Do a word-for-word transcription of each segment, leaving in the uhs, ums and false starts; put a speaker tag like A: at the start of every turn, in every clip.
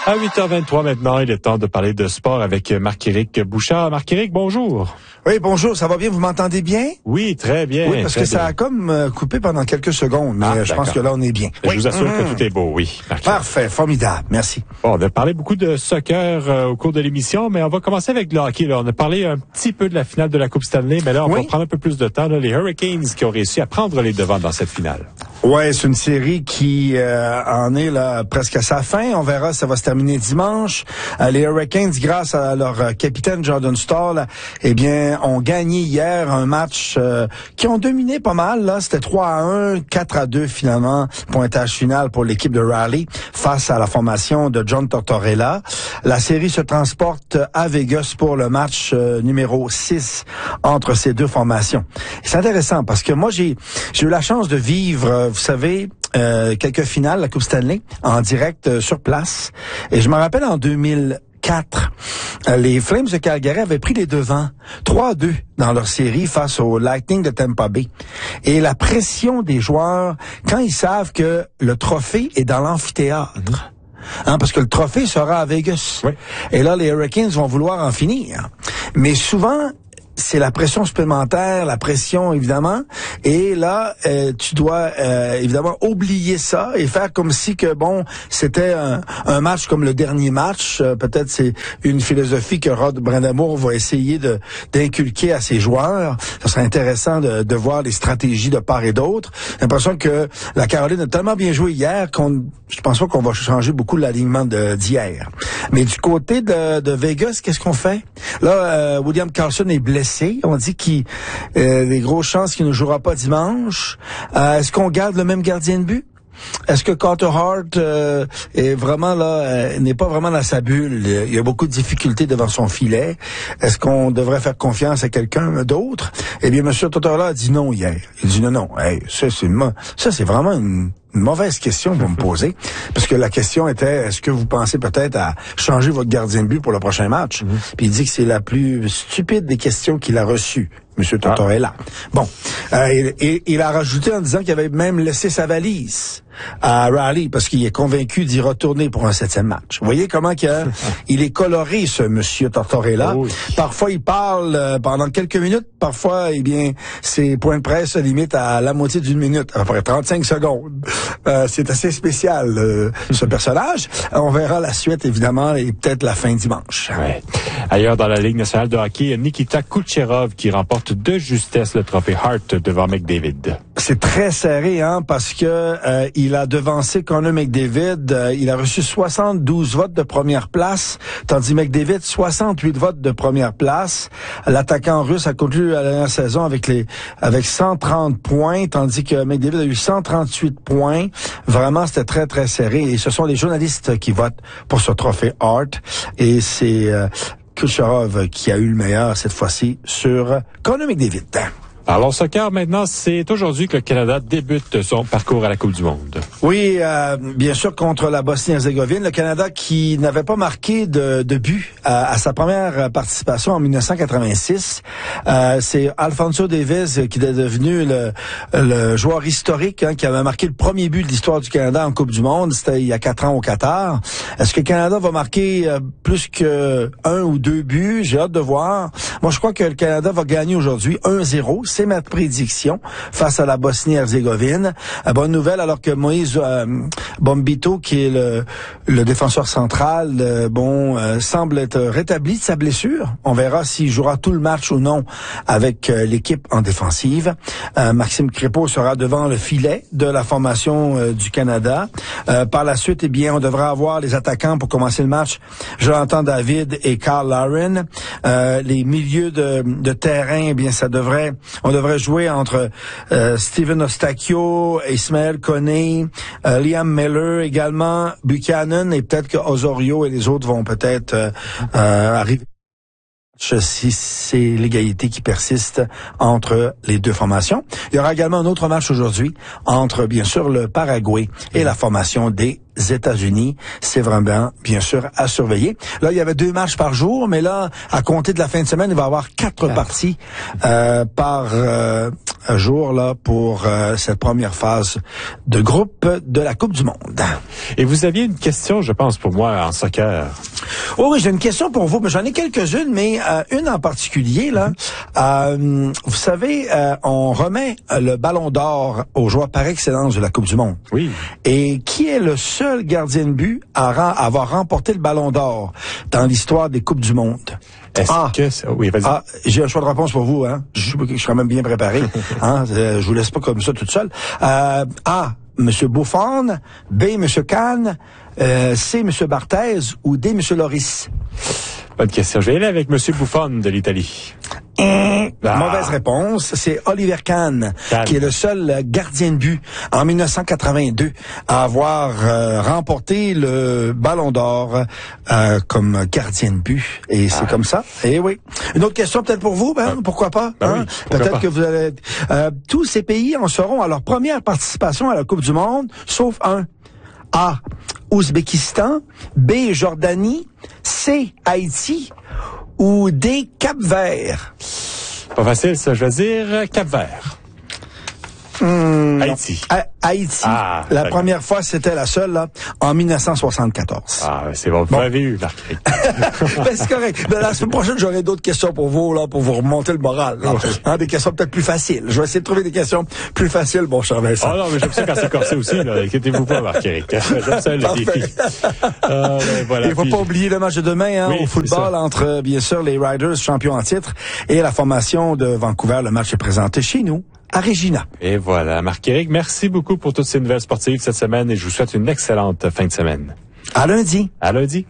A: À huit heures vingt-trois maintenant, il est temps de parler de sport avec Marc-Éric Bouchard. Marc-Éric, bonjour.
B: Oui, bonjour, ça va bien? Vous m'entendez bien?
A: Oui, très bien.
B: Oui, parce que
A: bien.
B: ça a comme euh, coupé pendant quelques secondes, mais
A: ah,
B: je pense que là, on est bien.
A: Je
B: oui.
A: vous assure
B: mmh.
A: que tout est beau, oui.
B: Parfait, formidable, merci.
A: Bon, on a parlé beaucoup de soccer euh, au cours de l'émission, mais on va commencer avec le hockey. Là. On a parlé un petit peu de la finale de la Coupe Stanley, mais là, on
B: oui.
A: va prendre un peu plus de temps. Là, les Hurricanes qui ont réussi à prendre les devants dans cette finale.
B: Ouais, c'est une série qui euh, en est là presque à sa fin. On verra si ça va se terminer dimanche. Euh, les Hurricanes, grâce à leur euh, capitaine Jordan Staal, eh bien, ont gagné hier un match euh, qui ont dominé pas mal. Là, c'était trois à un, quatre à deux finalement, pointage final pour l'équipe de Raleigh face à la formation de John Tortorella. La série se transporte à Vegas pour le match euh, numéro six entre ces deux formations. C'est intéressant parce que moi, j'ai j'ai eu la chance de vivre euh, vous savez, euh, quelques finales, la Coupe Stanley, en direct euh, sur place. Et je me rappelle en deux mille quatre, euh, les Flames de Calgary avaient pris les devants, trois à deux dans leur série face au Lightning de Tampa Bay. Et la pression des joueurs, quand ils savent que le trophée est dans l'amphithéâtre, hein, parce que le trophée sera à Vegas.
A: Oui.
B: Et là, les Hurricanes vont vouloir en finir. Mais souvent, c'est la pression supplémentaire, la pression évidemment, et là euh, tu dois euh, évidemment oublier ça et faire comme si que bon c'était un, un match comme le dernier match. Euh, peut-être c'est une philosophie que Rod Brind'Amour va essayer de d'inculquer à ses joueurs. Ça serait intéressant de, de voir les stratégies de part et d'autre. J'ai l'impression que la Caroline a tellement bien joué hier qu'on je pense pas qu'on va changer beaucoup l'alignement de, d'hier. Mais du côté de, de Vegas, qu'est-ce qu'on fait? Là, euh, William Karlsson est blessé. On dit qu'il euh, des grosses chances qu'il ne jouera pas dimanche. Euh, est-ce qu'on garde le même gardien de but? Est-ce que Carter Hart euh, est vraiment là, euh, n'est pas vraiment dans sa bulle? Il y a beaucoup de difficultés devant son filet. Est-ce qu'on devrait faire confiance à quelqu'un d'autre? Eh bien, M. Tortorella a dit non hier. Il dit non, non. Hey, ça, c'est mo- ça, c'est vraiment une Une mauvaise question que vous me posez, parce que la question était, est-ce que vous pensez peut-être à changer votre gardien de but pour le prochain match? Mm-hmm. Puis il dit que c'est la plus stupide des questions qu'il a reçues, M. Tortorella. Ah. Bon, euh, il, il, il a rajouté en disant qu'il avait même laissé sa valise à Raleigh parce qu'il est convaincu d'y retourner pour un septième match. Vous voyez comment qu'il a, il est coloré, ce M. Tortorella. Oh oui. Parfois, il parle euh, pendant quelques minutes. Parfois, eh bien, ses points de presse se limitent à la moitié d'une minute, à peu près trente-cinq secondes. Euh, c'est assez spécial, euh, ce personnage. On verra la suite, évidemment, et peut-être la fin dimanche.
A: Ouais. Ailleurs dans la Ligue nationale de hockey, Nikita Kucherov qui remporte de justesse le trophée Hart devant McDavid.
B: C'est très serré, hein, parce que euh, il a devancé Connor McDavid. Euh, il a reçu soixante-douze votes de première place, tandis McDavid, soixante-huit votes de première place. L'attaquant russe a conclu la dernière saison avec les avec cent trente points, tandis que McDavid a eu cent trente-huit points. Vraiment, c'était très, très serré. Et ce sont les journalistes qui votent pour ce trophée Hart. Et c'est euh, Kucherov qui a eu le meilleur cette fois-ci sur Connor McDavid.
A: Alors, soccer, maintenant, c'est aujourd'hui que le Canada débute son parcours à la Coupe du Monde.
B: Oui, euh, bien sûr, contre la Bosnie-Herzégovine. Le Canada qui n'avait pas marqué de, de but à, à sa première participation en dix-neuf cent quatre-vingt-six. Euh, c'est Alphonso Davies qui est devenu le, le joueur historique hein, qui avait marqué le premier but de l'histoire du Canada en Coupe du Monde. C'était il y a quatre ans au Qatar. Est-ce que le Canada va marquer euh, plus que un ou deux buts? J'ai hâte de voir. Moi, je crois que le Canada va gagner aujourd'hui un zéro. C'est ma prédiction face à la Bosnie-Herzégovine. Euh, bonne nouvelle, alors que Moïse euh, Bombito, qui est le, le défenseur central, euh, bon, euh, semble être rétabli de sa blessure. On verra s'il jouera tout le match ou non avec euh, l'équipe en défensive. Euh, Maxime Crépeau sera devant le filet de la formation euh, du Canada. Euh, par la suite, eh bien, on devra avoir les attaquants pour commencer le match. Jonathan David et Carl Laren. Euh, les milieux de, de terrain, eh bien, ça devrait On devrait jouer entre euh, Steven Eustáquio, Ismaël Koné, euh, Liam Miller également, Buchanan et peut-être que Osorio et les autres vont peut-être euh, euh, arriver. si c'est l'égalité qui persiste entre les deux formations. Il y aura également un autre match aujourd'hui entre, bien sûr, le Paraguay et la formation des États-Unis. C'est vraiment, bien sûr, à surveiller. Là, il y avait deux matchs par jour, mais là, à compter de la fin de semaine, il va y avoir quatre, quatre. parties euh, par euh, jour là pour euh, cette première phase de groupe de la Coupe du Monde.
A: Et vous aviez une question, je pense, pour moi en soccer.
B: Oh oui, j'ai une question pour vous, mais j'en ai quelques-unes, mais euh, une en particulier là. Euh, vous savez, euh, on remet le Ballon d'Or aux joueurs par excellence de la Coupe du Monde.
A: Oui.
B: Et qui est le seul gardien de but à, à avoir remporté le Ballon d'Or dans l'histoire des Coupes du Monde?
A: Est-ce
B: ah,
A: que c'est... Oui, vas-y.
B: Ah, j'ai un choix de réponse pour vous, hein. Je, je suis quand même bien préparé. hein. Je vous laisse pas comme ça toute seule. Euh, A, M. Buffon. B, M. Kahn. Euh, C, M. Barthez. Ou D, M. Loris.
A: Bonne question. Je vais aller avec M. Buffon de l'Italie.
B: Mmh. Ah. Mauvaise réponse. C'est Oliver Kahn, Kahn, qui est le seul gardien de but en mille neuf cent quatre-vingt-deux à avoir euh, remporté le Ballon d'Or euh, comme gardien de but. Et c'est ah. comme ça. Et oui. Une autre question peut-être pour vous, ben, ah. pourquoi pas?
A: Ben
B: hein?
A: oui, pourquoi
B: peut-être
A: pas.
B: que vous allez... Euh, tous ces pays en seront à leur première participation à la Coupe du Monde, sauf un. A. Ouzbékistan. B. Jordanie. C. Haïti. Ou D. Cap-Vert.
A: Pas facile, ça. Je vais dire Cap-Vert.
B: Hum,
A: Haïti.
B: Ha- Haïti.
A: Ah,
B: la
A: d'accord.
B: première fois, c'était la seule, là, en mille neuf cent soixante-quatorze.
A: Ah, c'est bon. Vous
B: bon.
A: m'avez eu, Marc.
B: ben, c'est correct. Ben, la semaine prochaine, j'aurai d'autres questions pour vous, là, pour vous remonter le moral. Là. Hein, des questions peut-être plus faciles. Je vais essayer de trouver des questions plus faciles, bon cher Vincent.
A: Ah non, mais j'aime ça quand c'est corsé aussi, là. Inquiétez-vous pas, Marc-Éric. J'aime ça, le défi. Euh, ben, voilà.
B: Il ne faut
A: Puis...
B: pas oublier le match de demain, hein,
A: oui,
B: au football, entre, bien sûr, les Riders, champions en titre, et la formation de Vancouver. Le match est présenté chez nous, à Regina.
A: Et voilà, Marc-Éric, merci beaucoup pour toutes ces nouvelles sportives cette semaine et je vous souhaite une excellente fin de semaine.
B: À lundi.
A: À lundi.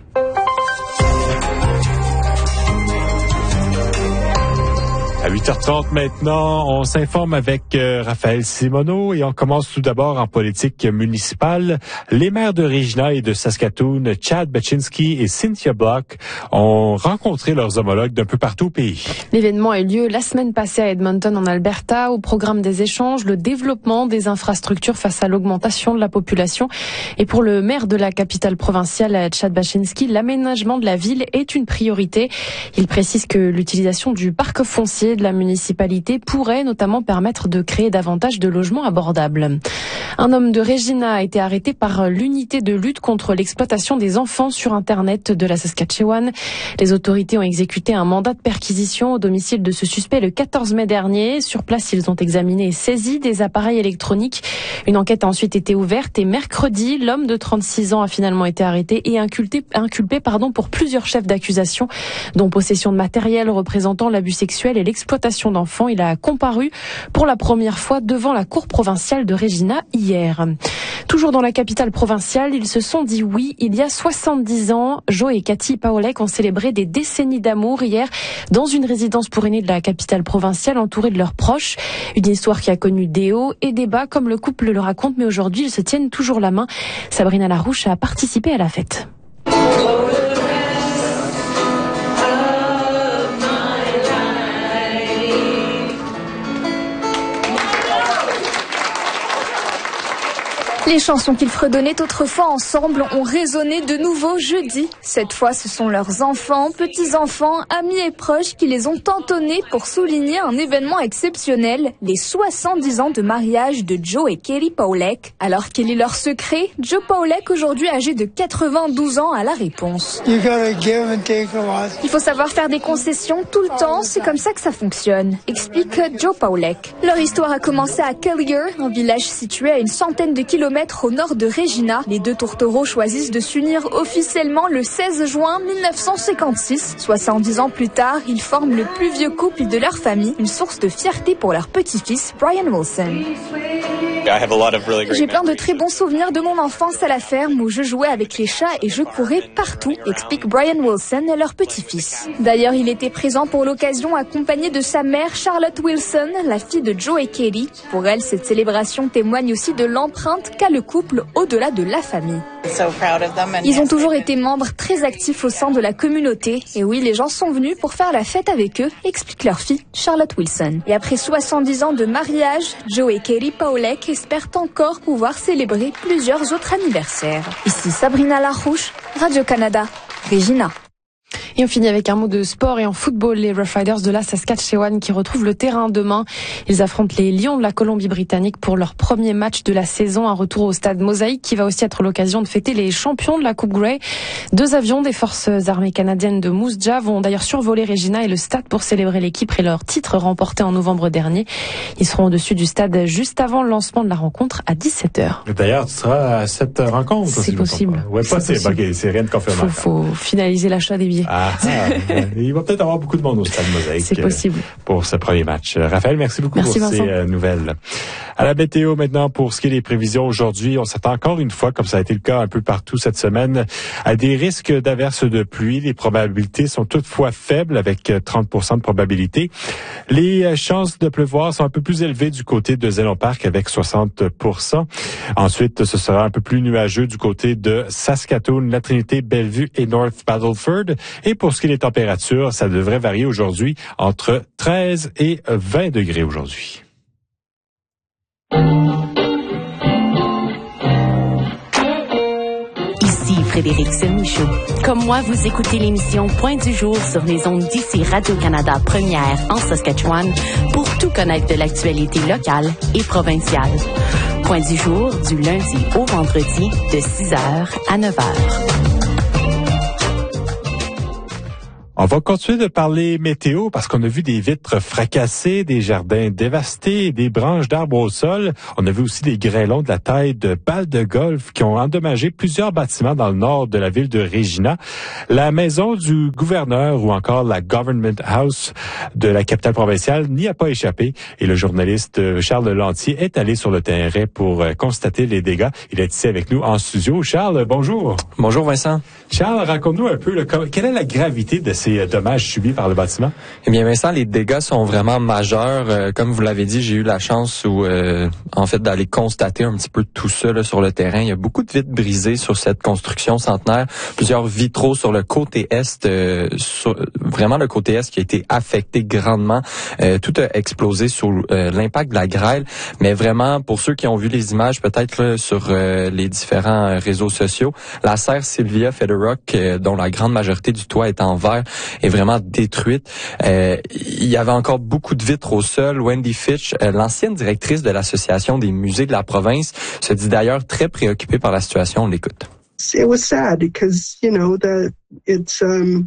A: À huit heures trente maintenant, on s'informe avec euh, Raphaël Simoneau et on commence tout d'abord en politique municipale. Les maires de Regina et de Saskatoon, Chad Baczynski et Cynthia Block, ont rencontré leurs homologues d'un peu partout au pays.
C: L'événement a eu lieu la semaine passée à Edmonton en Alberta. Au programme des échanges, le développement des infrastructures face à l'augmentation de la population. Et pour le maire de la capitale provinciale, Chad Baczynski, l'aménagement de la ville est une priorité. Il précise que l'utilisation du parc foncier de la municipalité pourrait notamment permettre de créer davantage de logements abordables. Un homme de Regina a été arrêté par l'unité de lutte contre l'exploitation des enfants sur Internet de la Saskatchewan. Les autorités ont exécuté un mandat de perquisition au domicile de ce suspect le quatorze mai dernier. Sur place, ils ont examiné et saisi des appareils électroniques. Une enquête a ensuite été ouverte et mercredi, l'homme de trente-six ans a finalement été arrêté et inculpé, inculpé pardon, pour plusieurs chefs d'accusation, dont possession de matériel représentant l'abus sexuel et l'exploitation d'enfants. Il a comparu pour la première fois devant la cour provinciale de Regina hier. Toujours dans la capitale provinciale, ils se sont dit oui. Il y a soixante-dix ans, Joe et Cathy Paolek ont célébré des décennies d'amour hier dans une résidence pour aînés de la capitale provinciale entourée de leurs proches. Une histoire qui a connu des hauts et des bas comme le couple le raconte, mais aujourd'hui ils se tiennent toujours la main. Sabrina Larouche a participé à la fête.
D: Les chansons qu'ils fredonnaient autrefois ensemble ont résonné de nouveau jeudi. Cette fois, ce sont leurs enfants, petits-enfants, amis et proches qui les ont entonnés pour souligner un événement exceptionnel, les soixante-dix ans de mariage de Joe et Katie Paolek. Alors quel est leur secret? Joe Paolek, aujourd'hui âgé de quatre-vingt-douze ans, a la réponse.
E: You gotta give and take a lot.
D: Il faut savoir faire des concessions tout le temps, c'est comme ça que ça fonctionne, explique Joe Paolek. Leur histoire a commencé à Collier, un village situé à une centaine de kilomètres au nord de Regina. Les deux tourtereaux choisissent de s'unir officiellement le seize juin mille neuf cent cinquante-six. soixante-dix ans plus tard, ils forment le plus vieux couple de leur famille, une source de fierté pour leur petit-fils, Brian Wilson. J'ai plein de très bons souvenirs de mon enfance à la ferme où je jouais avec les chats et je courais partout, explique Brian Wilson, leur petit-fils. D'ailleurs, il était présent pour l'occasion accompagné de sa mère Charlotte Wilson, la fille de Joe et Katie. Pour elle, cette célébration témoigne aussi de l'empreinte qu'a le couple au-delà de la famille. Ils ont toujours été membres très actifs au sein de la communauté. Et oui, les gens sont venus pour faire la fête avec eux, explique leur fille, Charlotte Wilson. Et après soixante-dix ans de mariage, Joe et Katie Paulek espèrent encore pouvoir célébrer plusieurs autres anniversaires. Ici Sabrina Larouche, Radio-Canada, Regina.
C: Et on finit avec un mot de sport et en football. Les Rough Riders de la Saskatchewan qui retrouvent le terrain demain. Ils affrontent les Lions de la Colombie-Britannique pour leur premier match de la saison. Un retour au stade Mosaïque qui va aussi être l'occasion de fêter les champions de la Coupe Grey. Deux avions des forces armées canadiennes de Moose Jaw vont d'ailleurs survoler Regina et le stade pour célébrer l'équipe et leur titre remporté en novembre dernier. Ils seront au-dessus du stade juste avant le lancement de la rencontre à dix-sept heures.
A: D'ailleurs, tu seras à cette rencontre.
C: C'est
A: si
C: possible.
A: Ouais, pas, c'est,
C: c'est,
A: okay, c'est rien de confirmé.
C: Faut, faut finaliser l'achat des billets.
A: Ah, ah, il va peut-être avoir beaucoup de monde au stade Mosaïque.
C: C'est possible.
A: Pour ce premier match. Raphaël, merci beaucoup
C: merci
A: pour
C: Vincent.
A: ces euh, nouvelles. À la météo maintenant, pour ce qui est des prévisions aujourd'hui, on s'attend encore une fois, comme ça a été le cas un peu partout cette semaine, à des risques d'averses de pluie. Les probabilités sont toutefois faibles avec trente pour cent de probabilité. Les chances de pleuvoir sont un peu plus élevées du côté de Zélon Park avec soixante pour cent. Ensuite, ce sera un peu plus nuageux du côté de Saskatoon, La Trinité, Bellevue et North Battleford. Et pour ce qui est des températures, ça devrait varier aujourd'hui entre treize et vingt degrés aujourd'hui.
F: Ici Frédéric Semichaud. Comme moi, vous écoutez l'émission Point du jour sur les ondes d'ici Radio-Canada Première en Saskatchewan pour tout connaître de l'actualité locale et provinciale. Point du jour du lundi au vendredi de six heures à neuf heures.
A: On va continuer de parler météo parce qu'on a vu des vitres fracassées, des jardins dévastés, des branches d'arbres au sol. On a vu aussi des grêlons de la taille de balles de golf qui ont endommagé plusieurs bâtiments dans le nord de la ville de Regina. La maison du gouverneur ou encore la Government House de la capitale provinciale n'y a pas échappé et le journaliste Charles Lantier est allé sur le terrain pour constater les dégâts. Il est ici avec nous en studio. Charles, bonjour.
G: Bonjour Vincent.
A: Charles, raconte-nous un peu, là, quelle est la gravité de ces dommages subis par le bâtiment?
G: Eh bien, Vincent, les dégâts sont vraiment majeurs. Euh, comme vous l'avez dit, j'ai eu la chance ou euh, en fait d'aller constater un petit peu tout ça là, sur le terrain. Il y a beaucoup de vitres brisées sur cette construction centenaire, plusieurs vitraux sur le côté est, euh, sur, vraiment le côté est qui a été affecté grandement. Euh, tout a explosé sous euh, l'impact de la grêle, mais vraiment pour ceux qui ont vu les images peut-être là, sur euh, les différents euh, réseaux sociaux, la serre Sylvia Federock, euh, dont la grande majorité du toit est en verre, est vraiment détruite. Euh, il y avait encore beaucoup de vitres au sol. Wendy Fitch, euh, l'ancienne directrice de l'Association des musées de la province, se dit d'ailleurs très préoccupée par la situation. On l'écoute.
H: It was sad because, you know, that it's um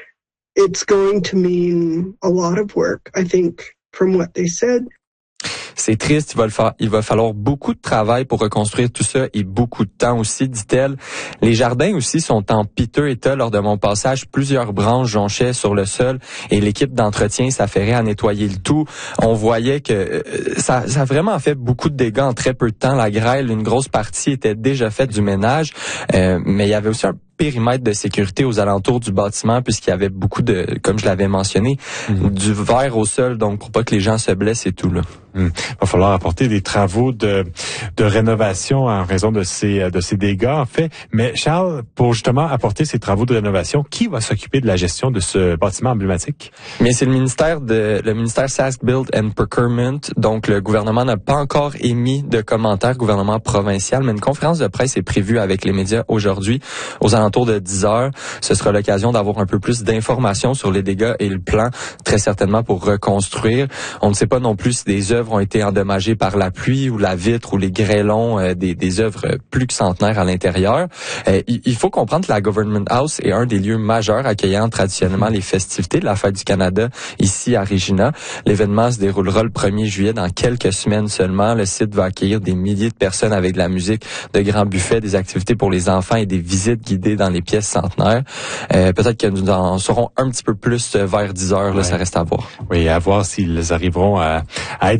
H: it's going to mean a lot of work, I think, from what they said.
G: C'est triste, il va, le fa- il va falloir beaucoup de travail pour reconstruire tout ça et beaucoup de temps aussi, dit-elle. Les jardins aussi sont en piteux état. Lors de mon passage, plusieurs branches jonchaient sur le sol et l'équipe d'entretien s'affairait à nettoyer le tout. On voyait que euh, ça, ça a vraiment fait beaucoup de dégâts en très peu de temps. La grêle, une grosse partie était déjà faite du ménage, euh, mais il y avait aussi un périmètre de sécurité aux alentours du bâtiment puisqu'il y avait beaucoup de, comme je l'avais mentionné, mmh. du verre au sol, donc pour pas que les gens se blessent et tout là.
A: Mmh. Il va falloir apporter des travaux de, de rénovation en raison de ces, de ces dégâts, en fait. Mais Charles, pour justement apporter ces travaux de rénovation, qui va s'occuper de la gestion de ce bâtiment emblématique?
G: Mais c'est le ministère de, le ministère Sask Build and Procurement. Donc, le gouvernement n'a pas encore émis de commentaires, gouvernement provincial, mais une conférence de presse est prévue avec les médias aujourd'hui aux alentours de dix heures. Ce sera l'occasion d'avoir un peu plus d'informations sur les dégâts et le plan, très certainement pour reconstruire. On ne sait pas non plus si des œuvres ont été endommagées par la pluie ou la vitre ou les grêlons, euh, des, des œuvres plus que centenaires à l'intérieur. Euh, il, il faut comprendre que la Government House est un des lieux majeurs accueillant traditionnellement les festivités de la Fête du Canada ici à Regina. L'événement se déroulera le premier juillet dans quelques semaines seulement. Le site va accueillir des milliers de personnes avec de la musique, de grands buffets, des activités pour les enfants et des visites guidées dans les pièces centenaires. Euh, peut-être que nous en saurons un petit peu plus vers dix heures. Là, ouais. Ça reste à voir.
A: Oui, à voir s'ils arriveront à, à être prêts pour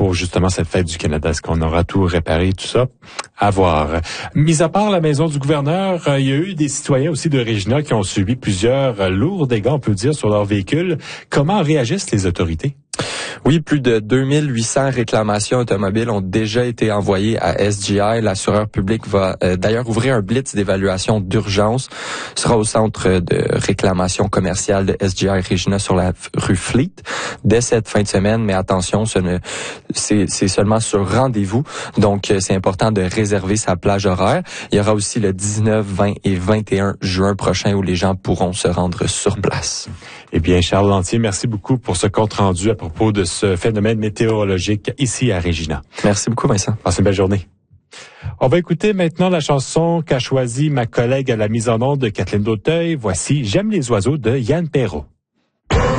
A: pour justement cette fête du Canada. Est-ce qu'on aura tout réparé, tout ça? À voir. Mis à part la maison du gouverneur, il y a eu des citoyens aussi de Regina qui ont subi plusieurs lourds dégâts, on peut dire, sur leur véhicule. Comment réagissent les autorités?
G: Oui, plus de deux mille huit cents réclamations automobiles ont déjà été envoyées à S G I. L'assureur public va euh, d'ailleurs ouvrir un blitz d'évaluation d'urgence. Ce sera au centre de réclamation commerciale de S G I Regina sur la rue Fleet dès cette fin de semaine. Mais attention, ce ne, c'est, c'est seulement sur rendez-vous. Donc, c'est important de réserver sa plage horaire. Il y aura aussi le dix-neuf, vingt et vingt et un juin prochain où les gens pourront se rendre sur place.
A: Eh bien, Charles Lantier, merci beaucoup pour ce compte rendu à propos de ce phénomène météorologique ici à Regina.
G: Merci beaucoup, Vincent.
A: Passez une belle journée. On va écouter maintenant la chanson qu'a choisie ma collègue à la mise en onde de Kathleen Dauteuil. Voici « J'aime les oiseaux » de Yann Perrault.